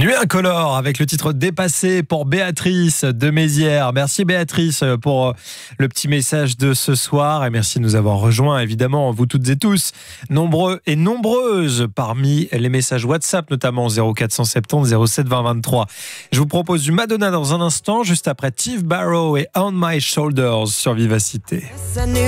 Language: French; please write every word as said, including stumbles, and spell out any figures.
Nuit incolore avec le titre Dépassé pour Béatrice de Mézières. Merci Béatrice pour le petit message de ce soir et merci de nous avoir rejoints, évidemment, vous toutes et tous, nombreux et nombreuses parmi les messages WhatsApp, notamment zéro quatre cent soixante-dix zéro sept vingt vingt-trois. Je vous propose du Madonna dans un instant, juste après Steve Barrow et On My Shoulders sur Vivacité.